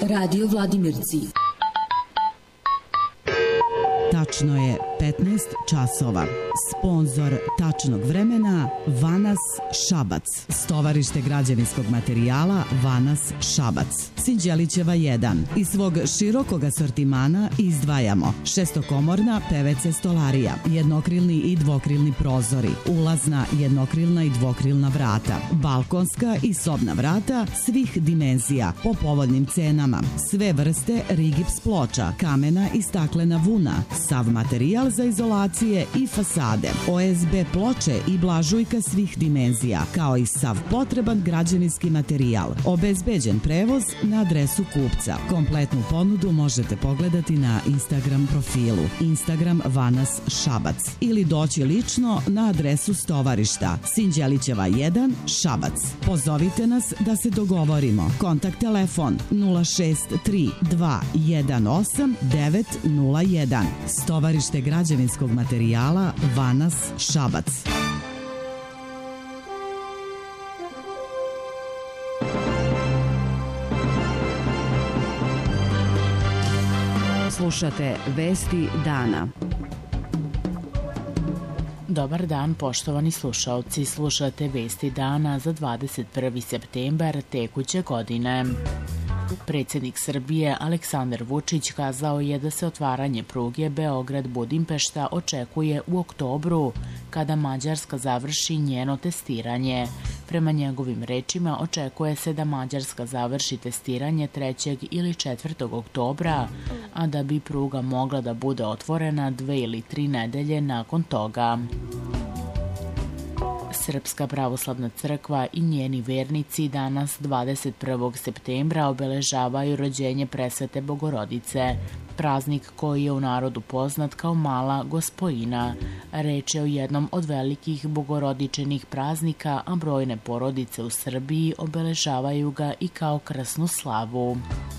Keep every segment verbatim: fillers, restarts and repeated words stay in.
Radio Vladimirci. Tačno je petnaest časova. Sponzor tačnog vremena Vanas Šabac. Stovarište građevinskog materijala Vanas Šabac. Sinđelićeva jedan. Iz svog širokog asortimana izdvajamo šestokomorna P V C stolarija, jednokrilni i dvokrilni prozori, ulazna jednokrilna i dvokrilna vrata, balkonska i sobna vrata svih dimenzija po povoljnim cenama, sve vrste rigips ploča, kamena i staklena vuna, sav materijal za izolacije i fasade, O S B ploče i blažujka svih dimenzija, kao i sav potreban građevinski materijal. Obezbeđen prevoz na adresu kupca. Kompletnu ponudu možete pogledati na Instagram profilu Instagram Vanas Šabac ili doći lično na adresu stovarišta Sinđelićeva jedan Šabac. Pozovite nas da se dogovorimo. Kontakt telefon nula šest tri dva jedan osam devet nula jedan. Stovarište građevinskog materijala Vanas Šabac. Slušate Vesti dana. Dobar dan, poštovani slušaoci. Slušate Vesti dana za dvadeset prvi septembar tekuće godine. Predsjednik Srbije Aleksandar Vučić kazao je da se otvaranje pruge Beograd-Budimpešta očekuje u oktobru, kada Mađarska završi njeno testiranje. Prema njegovim rečima, očekuje se da Mađarska završi testiranje trećeg ili četvrtog oktobra, a da bi pruga mogla da bude otvorena dve ili tri nedelje nakon toga. Srpska pravoslavna crkva i njeni vernici danas dvadeset prvog septembra obeležavaju rođenje presvete Bogorodice, praznik koji je u narodu poznat kao Mala Gospojina. Reč je o jednom od velikih bogorodičenih praznika, a brojne porodice u Srbiji obeležavaju ga i kao krsnu slavu.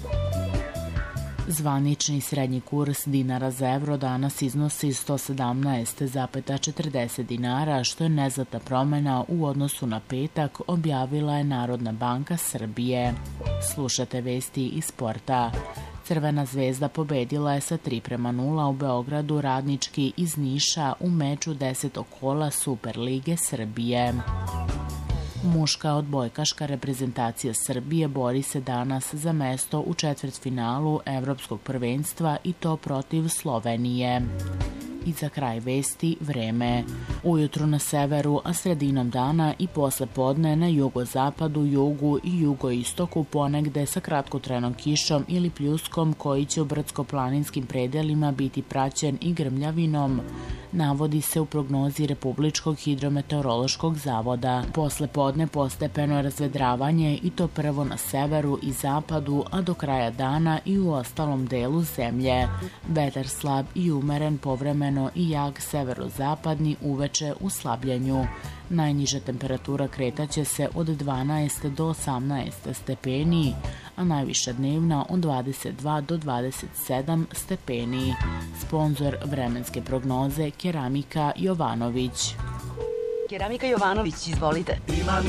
Zvanični srednji kurs dinara za evro danas iznosi sto sedamnaest zarez četrdeset dinara, što je neznatna promjena u odnosu na petak, objavila je Narodna banka Srbije. Slušate vesti iz sporta. Crvena zvezda pobedila je sa tri prema nula u Beogradu Radnički iz Niša u meču desetog kola Superlige Srbije. Muška odbojkaška reprezentacija Srbije bori se danas za mesto u četvrtfinalu Evropskog prvenstva i to protiv Slovenije. I za kraj vesti vreme. Ujutru na severu, a sredinom dana i posle podne na jugozapadu, jugu i jugoistoku ponegde sa kratkotrenom kišom ili pljuskom koji će u brdsko-planinskim predelima biti praćen i grmljavinom, navodi se u prognozi Republičkog hidrometeorološkog zavoda. Posle podne postepeno razvedravanje i to prvo na severu i zapadu, a do kraja dana i u ostalom delu zemlje. Vetar slab i umeren, povremeno i jak severozapadni, uveče u slabljenju. Najniža temperatura kretaće se od dvanaest do osamnaest stepeni, a najviša dnevna od dvadeset dva do dvadeset sedam stepeni. Sponzor vremenske prognoze Keramika Jovanović. Keramika Jovanović, izvolite. Imam